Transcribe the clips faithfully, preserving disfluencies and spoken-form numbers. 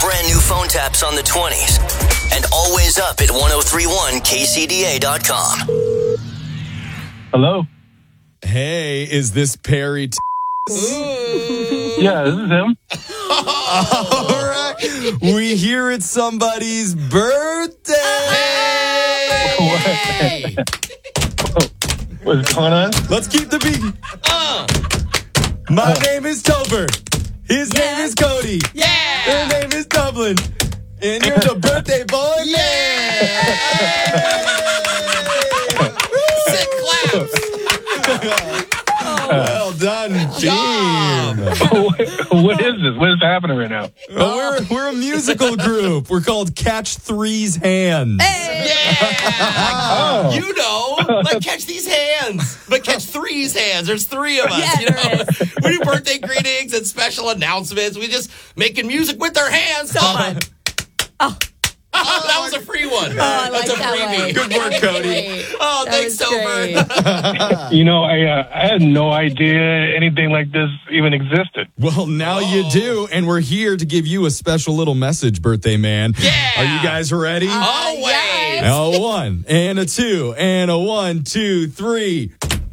brand new phone taps on the twenties. And always up at ten thirty-one K C D A dot com. Hello? Hey, is this Perry? T- Yeah, this is him. All right. We hear it's somebody's birthday. Hey! What's going on? Let's keep the beat. Uh. My uh. name is Tober. His yeah. name is Cody. Yeah. Her name is Dublin. And you're the birthday boy. Yeah. Sick claps. Oh, well done, team. What is this? What is happening right now? Oh, we're we're a musical group. We're called Catch Three's Hands. Hey. Yeah. Oh. You know, like Catch These Hands, but Catch Three's Hands. There's three of us. Yeah, you know, we do birthday greetings and special announcements. We just making music with our hands. So fun. Oh. Oh, that was a free one. Oh, I That's like a that freebie. one. Good work, Cody. Oh, that thanks, Tober. You know, I uh, I had no idea anything like this even existed. Well, now oh. you do, and we're here to give you a special little message, birthday man. Yeah. Are you guys ready? Uh, Always. Yes. A one, and a two, and a one, two, three.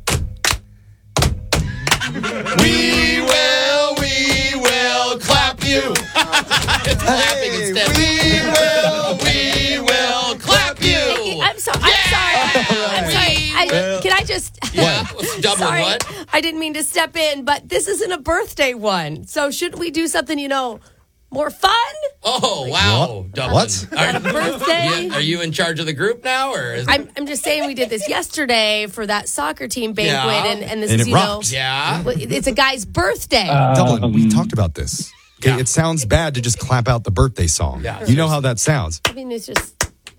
We will, we will clap you. It's clapping Hey, instead. we will, we will clap you. Hey, I'm sorry. I'm Yeah. sorry. I'm sorry. I, Well, can I just? Yeah. What's double Sorry, what? I didn't mean to step in, but this isn't a birthday one. So shouldn't we do something, you know, more fun? Oh, wow. What? Dublin. What? Are, Birthday? yeah, are you in charge of the group now? or? Is, I'm, I'm just saying we did this yesterday for that soccer team banquet, Yeah. and, and this And is, it you rocked. know, yeah. well, it's a guy's birthday. Uh, Dublin, we talked about this. Okay, Yeah. it sounds bad to just clap out the birthday song. Yeah, you know how that sounds. I mean, it's just.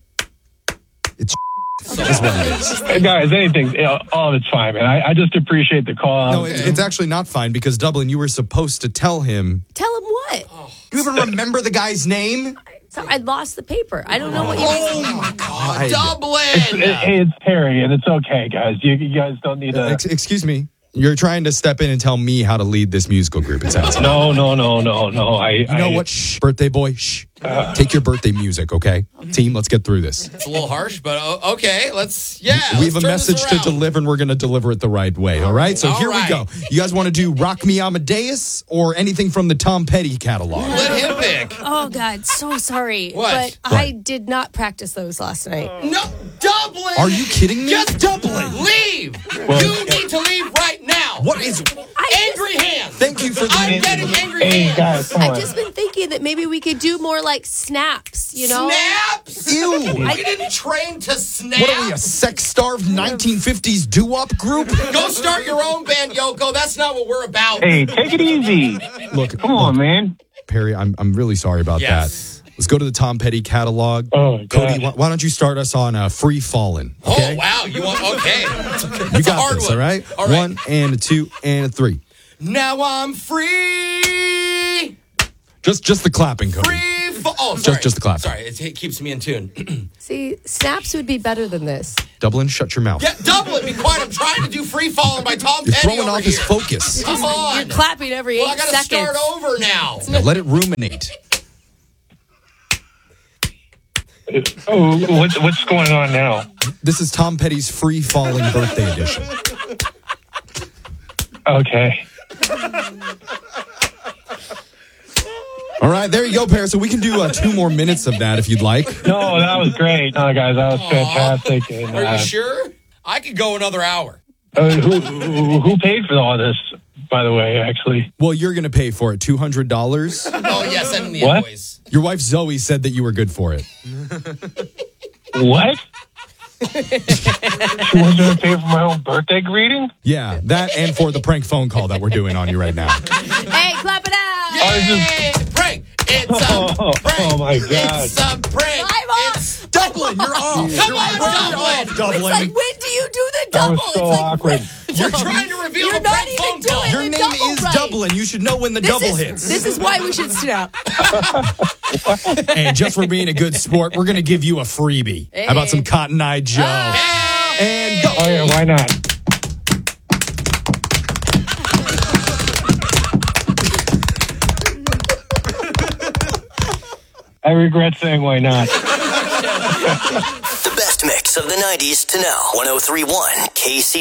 It's is what it is. Hey, guys, anything, you know, all of it's fine, man. I, I just appreciate the call. No, it's, it's actually not fine because Dublin, you were supposed to tell him. Tell him what? You even remember the guy's name? So I lost the paper. I don't know what you Oh, mean. my God. It, Dublin. hey, it's Perry, and it's okay, guys. You, you guys don't need to. Ex- excuse me. You're trying to step in and tell me how to lead this musical group. It sounds like. No, no, no, no, no. I. You know I, what? Shh, birthday boy. Shh. Uh, Take your birthday music, okay? Team, let's get through this. It's a little harsh, but uh, okay. Let's, yeah. We let's have a turn message this to around. deliver, and we're going to deliver it the right way, all right? So All here right. we go. You guys want to do Rock Me Amadeus or anything from the Tom Petty catalog? Let him pick. Oh, God. So sorry. What? But I did not practice those last night. No, Dublin. Are you kidding me? Just Dublin. Leave. you need to leave right now. What is... Angry hands. Thank you for the... I'm getting angry hey, hands. guys, come on. I've just been thinking that maybe we could do more like snaps, you know? Snaps? Ew. We didn't train to snap. What are we, a sex-starved nineteen fifties doo-wop group? Go start your own band, Yoko. That's not what we're about. Hey, take it easy. Look, Come on, man. Perry, I'm I'm really sorry about Yes. that. Let's go to the Tom Petty catalog. Oh, God. Cody, why, why don't you start us on uh, Free Fallin', okay? Oh, wow. You want, okay. You That's a got hard this, one. all right? All right. One, and a two, and a three. Now I'm free. Just just the clapping, Cody. Free. Fa- oh, sorry. just the clap. Sorry. It, it keeps me in tune. See, snaps would be better than this. Dublin, shut your mouth. Yeah, Dublin, be quiet. I'm trying to do Free Falling by Tom You're Petty throwing over off here. his focus. Come on. You're clapping every eight Well, I got to seconds. start over now. Now let it ruminate. Oh, what's what's going on now? This is Tom Petty's Free Falling birthday edition. Okay. All right, there you go, Perry. So we can do uh, two more minutes of that if you'd like. No, that was great. No, guys, that was fantastic. And, Are uh, you sure? I could go another hour. uh, who, who who paid for all this? By the way, actually. Well, you're going to pay for it, two hundred dollars. Oh, yeah, send him the What? invoice. Your wife Zoe said that you were good for it. What? She wasn't going to pay for my own birthday greeting? Yeah, that and for the prank phone call that we're doing on you right now. Hey, clap it out! Yay! Prank! It's a Oh, prank! oh, my God. It's a prank! I'm off. It's Dublin, you're off. Come on, Dublin! It's Dublin. like, when do you do the That double? was so it's like, awkward. You're trying to reveal You're a not prank even phone doing call. it. Your the name double is right. Dublin. You should know when the This double is, hits. This is why we should snap. And just for being a good sport, we're going to give you a freebie. Hey. How about some Cotton Eye Joe? And go. Oh, yeah, why not? I regret saying why not. The best mix of the nineties to now. one oh three point one K C